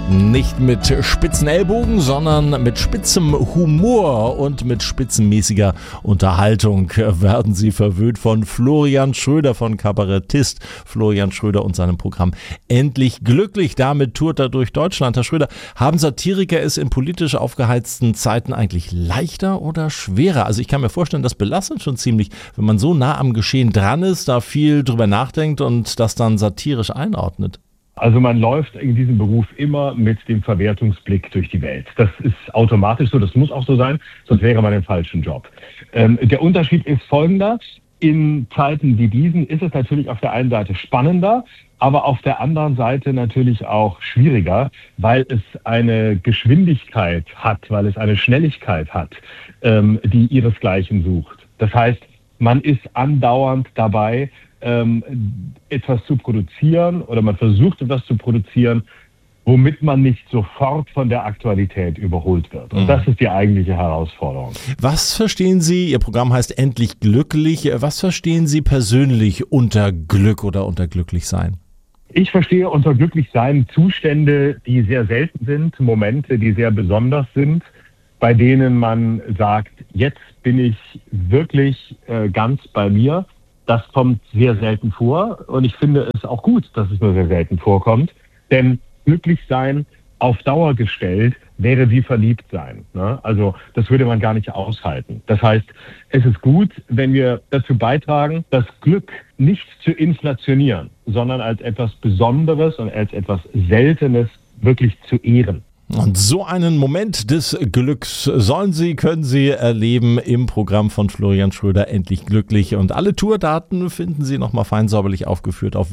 Nicht mit spitzen Ellbogen, sondern mit spitzem Humor und mit spitzenmäßiger Unterhaltung werden Sie verwöhnt von Florian Schröder, von Kabarettist Florian Schröder und seinem Programm Endlich Glücklich. Damit tourt er durch Deutschland. Herr Schröder, haben Satiriker es in politisch aufgeheizten Zeiten eigentlich leichter oder schwerer? Also ich kann mir vorstellen, das belastet schon ziemlich, wenn man so nah am Geschehen dran ist, da viel drüber nachdenkt und das dann satirisch einordnet. Also man läuft in diesem Beruf immer mit dem Verwertungsblick durch die Welt. Das ist automatisch so, das muss auch so sein, sonst wäre man im falschen Job. Der Unterschied ist folgender: In Zeiten wie diesen ist es natürlich auf der einen Seite spannender, aber auf der anderen Seite natürlich auch schwieriger, weil es eine Geschwindigkeit hat, weil es eine Schnelligkeit hat, die ihresgleichen sucht. Das heißt, man ist andauernd dabei, etwas zu produzieren, oder man versucht etwas zu produzieren, womit man nicht sofort von der Aktualität überholt wird. Und das ist die eigentliche Herausforderung. Was verstehen Sie, Ihr Programm heißt Endlich Glücklich, was verstehen Sie persönlich unter Glück oder unter Glücklichsein? Ich verstehe unter Glücklichsein Zustände, die sehr selten sind, Momente, die sehr besonders sind, bei denen man sagt, jetzt bin ich wirklich ganz bei mir. Das kommt sehr selten vor und ich finde es auch gut, dass es nur sehr selten vorkommt, denn glücklich sein auf Dauer gestellt wäre wie verliebt sein, ne? Also das würde man gar nicht aushalten. Das heißt, es ist gut, wenn wir dazu beitragen, das Glück nicht zu inflationieren, sondern als etwas Besonderes und als etwas Seltenes wirklich zu ehren. Und so einen Moment des Glücks können Sie erleben im Programm von Florian Schröder Endlich Glücklich. Und alle Tourdaten finden Sie nochmal fein säuberlich aufgeführt auf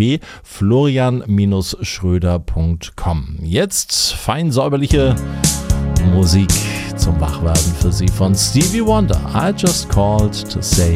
www.florian-schröder.com. Jetzt fein säuberliche Musik zum Wachwerden für Sie von Stevie Wonder. I just called to say